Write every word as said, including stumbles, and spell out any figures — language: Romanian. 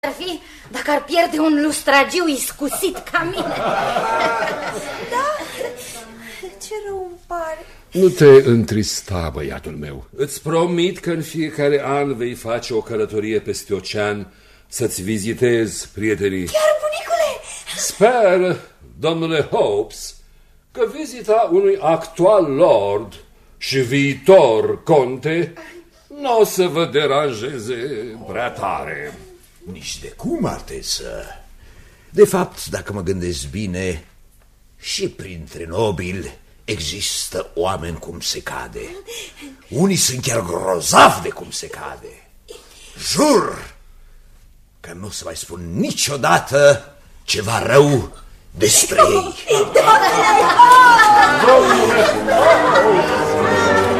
ar fi dacă ar pierde un lustragiu iscusit ca mine. Da? Ce rău îmi pare. Nu te întrista, băiatul meu. Îți promit că în fiecare an vei face o călătorie peste ocean să-ți vizitezi prietenii. Chiar, bunicule? Sper, domnule Hopes, că vizita unui actual lord și viitor conte nu o să vă deranjeze prea tare. Nici de cum, Artesă. De fapt, dacă mă gândesc bine, și printre nobili există oameni cum se cade. Unii sunt chiar grozavi de cum se cade. Jur că nu o să mai spun niciodată ceva rău despre ei. Domnule!